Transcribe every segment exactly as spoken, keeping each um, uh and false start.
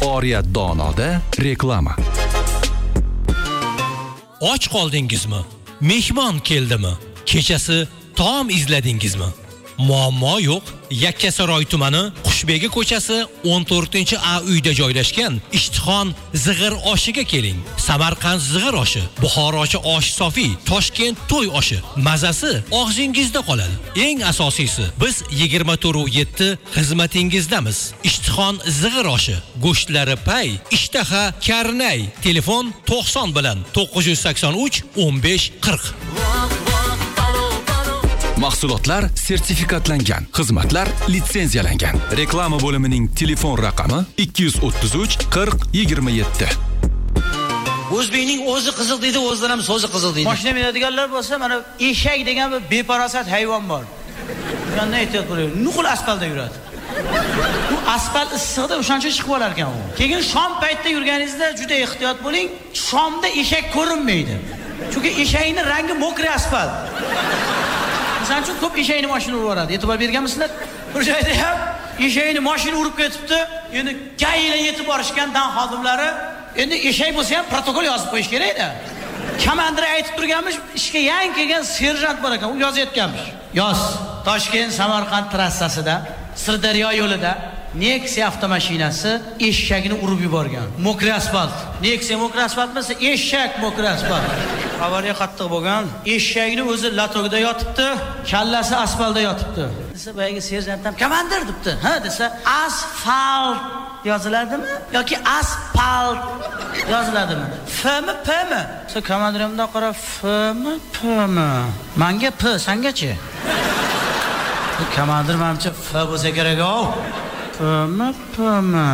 Oriyat Donoda reklama. Och qoldingizmi? Mehmon keldimi? Kechasi taom izladingizmi? Muammo yo'q. Yakkasaroy tumani Qushbegi ko'chasi o'n to'rtinchi A uyda joylashgan Ishtixon zig'ir oshiga keling. Samarqand zig'ir oshi, Buxorochi osh sofi, Toshkent to'y oshi. Mazasi og'zingizda qoladi. Eng asosiysi, biz yigirma to'rt yetti xizmatingizdamiz. Ishtixon zig'ir oshi, go'shtlari pay, ishtaha karnay. Telefon to'qson bilan to'qqiz yuz sakson uch o'n besh qirq. Mahsulotlar sertifikatlangan, xizmatlar litsenziyalangan. Reklama bo'limining telefon raqami ikki yuz o'ttiz uch qirq yigirma yetti. O'zbekning o'zi qiziq deydi, o'zidan ham so'zi qiziq deydi. Mashina minadiganlar bo'lsa, mana eshak degan bir beparosat hayvon bor. Bundan ehtiyot bo'ling. Nuqul asfaltda yuradi. Bu asfalt issiqda o'shancha chiqib olar ekan u. Keyin shom paytida yurganingizda juda ehtiyot bo'ling. Shomda eshak ko'rinmaydi. Chunki eshakning rangi mokri asfalt. Sen çok ko'p eshakni mashina urib yuboradi. E'tibor berganmisizlar? Bir joyda ham eshakni mashina urib ketibdi. Endi gayla yetib borishgan dan xodimlari, endi eshak bo'lsa ham protokol yozib qo'yish kerak-da. Komandir aytib turganmish, ishga yangi kelgan serjant bor ekan, u yozayotganmish. Yoz. Toshkent Samarqand trassasida, Sirdaryo yo'lida Nexia avtomashinasi eshakni urib yuborgan. Mokri asfalt. Nexia mokri asfalt emas, eshak mokri asfalt. Avariya qattiq bo'lgan. Eshakni o'zi latogda yotibdi, kallasi asfaltda yotibdi. Desa, boyagi serjant ham komandir debdi. Ha desa, asfalt yoziladimi yoki asfalt yoziladimi? F mi P mi? Desa, komandirimdan qara, F mi P mi? Menga P, sengachi? Komandir menimcha F bo'lsa kerak-ku. P mi P mi?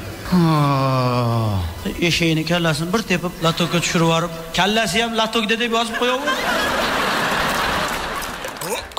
Eshakni kallasini bir tepib latokka tushirib yuborib, kallasi ham latokda deb yozib qo'yaver.